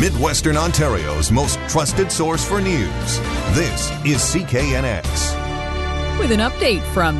Midwestern Ontario's most trusted source for news. This is CKNX. With an update from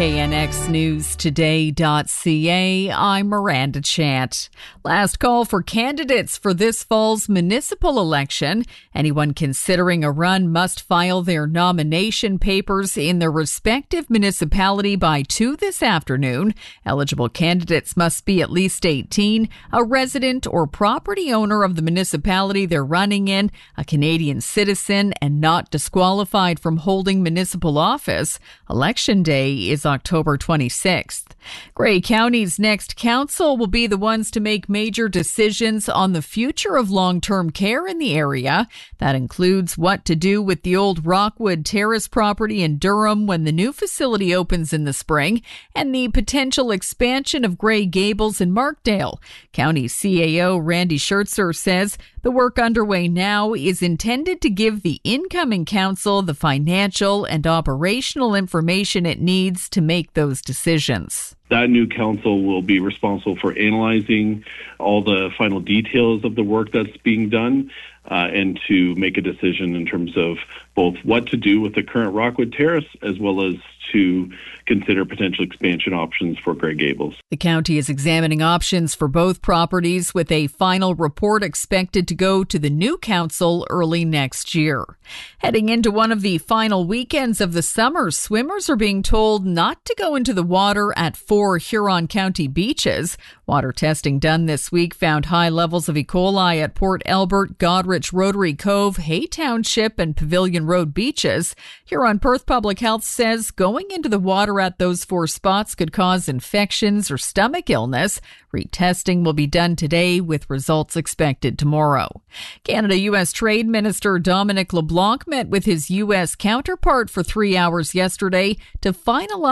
CKNXNewsToday.ca, I'm Miranda Chant. Last call for candidates for this fall's municipal election. Anyone considering a run must file their nomination papers in their respective municipality by 2 this afternoon. Eligible candidates must be at least 18, a resident or property owner of the municipality they're running in, a Canadian citizen, and not disqualified from holding municipal office. Election Day is October 26th. Grey County's next council will be the ones to make major decisions on the future of long-term care in the area. That includes what to do with the old Rockwood Terrace property in Durham when the new facility opens in the spring, and the potential expansion of Grey Gables in Markdale. County CAO Randy Schertzer says the work underway now is intended to give the incoming council the financial and operational information it needs to make those decisions. That new council will be responsible for analyzing all the final details of the work that's being done and to make a decision in terms of both what to do with the current Rockwood Terrace as well as to consider potential expansion options for Grey Gables. The county is examining options for both properties with a final report expected to go to the new council early next year. Heading into one of the final weekends of the summer, swimmers are being told not to go into the water at 4 Huron County beaches. Water testing done this week found high levels of E. coli at Port Albert, Godrich, Rotary Cove, Hay Township, and Pavilion Road beaches. Huron-Perth Public Health says going into the water at those 4 spots could cause infections or stomach illness. Retesting will be done today with results expected tomorrow. Canada-U.S. Trade Minister Dominic LeBlanc met with his U.S. counterpart for 3 hours yesterday to finalize